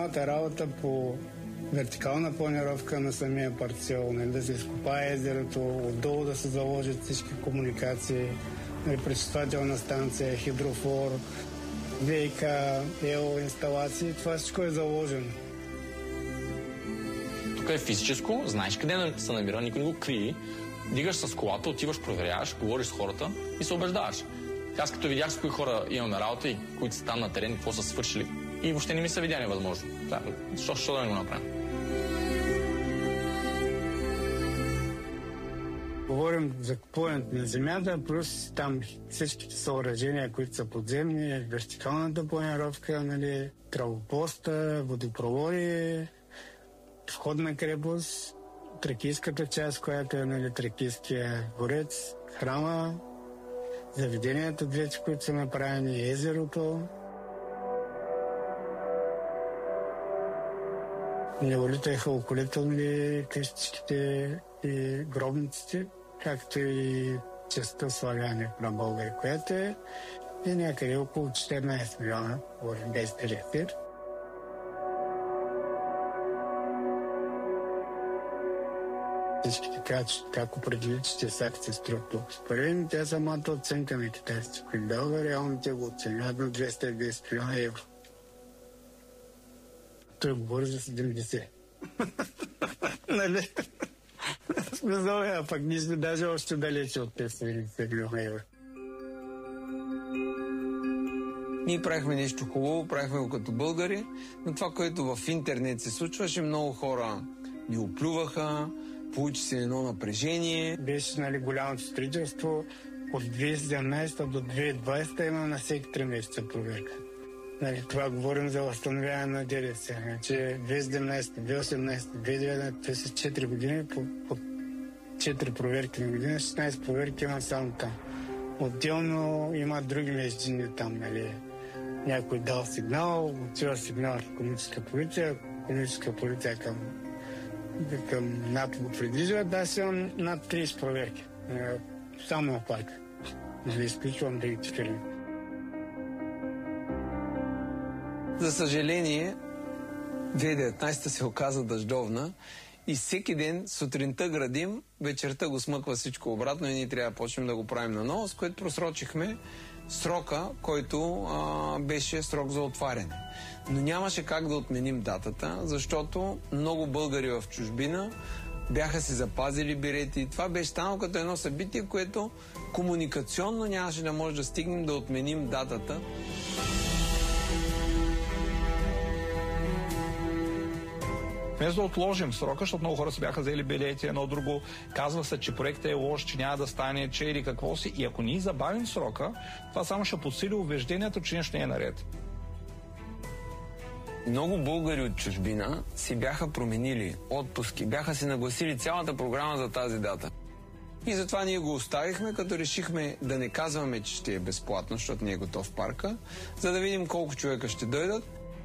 цялата работа по вертикална планировка на самия парцел, да се изкопае езерото, отдолу да се заложат всички комуникации, пречиствателна станция, хидрофор, ВИК, ЕО инсталации, това всичко е заложено. Тук е физическо, знаеш къде се намира, никой не го крие. Дигаш с колата, отиваш, проверяваш, говориш с хората и се убеждаваш. Аз като видях с кои хора имаме работа и които са там на терен, какво са свършили, и въобще не ми са видя невъзможно. Защо да не го направим? Говорим за купуването на земята, плюс там всичките съоръжения, които са подземни, вертикалната планировка, травопоста, водопроводи, входна крепост, тракийската част, която е Тракийския дворец, храма, заведенията, двете, които са направени, езерото. Неолита и халколитълни къщичките и гробниците, както и частта славяни на България, която е някъде около 14 милиона, без телефир. Всички така, как определят, че те са се струват толкова. Според мен, тя самата оценка на китайците. В България реално те го оценяват на 210 милиона евро. Той говори за 70. Нали? Смисъл, а пък ние сме даже още далече от 570 милиона евро. Ние правихме нещо хубаво, правихме го като българи, но това, което в интернет се случваше, много хора ни оплюваха, получи се едно напрежение. Беше голямото строителство от 2017 до 2020 има на всеки 3 месеца проверка. Това говорим за възстановяване на ДДС. 2017, 2018, 2019, това са 4 години, по 4 проверки на година, 16 проверки има само там. Отделно има други междинни там, някой дал сигнал, отива сигнал в економическа полиция към НАП го придвижва, да си имам над 30 проверки. Само на парка. Изключвам другите фирми. За съжаление, 2019 се оказа дъждовна и всеки ден сутринта градим, вечерта го смъква всичко обратно и ние трябва да почнем да го правим наново, с което просрочихме срока, който беше срок за отваряне. Но нямаше как да отменим датата, защото много българи в чужбина бяха си запазили билети. Това беше станало като едно събитие, което комуникационно нямаше да може да стигнем да отменим датата. Вместо да отложим срока, защото много хора се бяха взели билети, едно друго, казва се, че проектът е лош, че няма да стане, че или какво си. И ако ние забавим срока, това само ще подсили убеждението, че нещо не е наред. Много българи от чужбина си бяха променили отпуски, бяха си нагласили цялата програма за тази дата. И затова ние го оставихме, като решихме да не казваме, че ще е безплатно, защото не е готов парка, за да видим колко човека ще дойдат.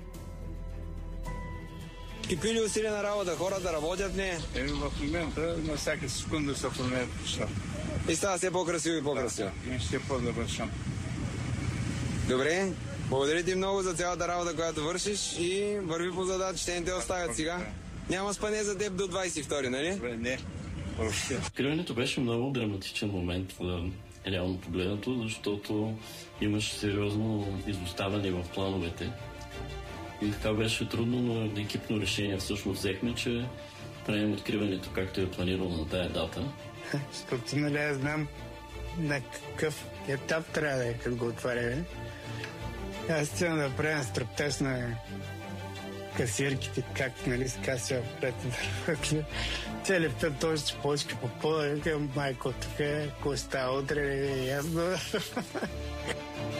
Какви ли усилия на работа? Хората работят не? В момента на всяка секунда се променят неща. И става все по-красиво и по-красиво. Да, и ще по-завършам. Добре, благодаря ти много за цялата работа, която вършиш и върви по задачите, не те оставят сега. Няма спане за теб до 22, нали? Не. Откриването беше много драматичен момент, реално погледнато, защото имаше сериозно изоставане в плановете. И така беше трудно, но екипно решение всъщност взехме, че правим откриването както е планирано на тая дата. Защото аз знам на какъв етап трябва да е, като го отваряме. Аз цяло да правя строптеж на касиерките, как с касия пред. Те лептят още почки по пода, майко, тук, ако става утре, ясно.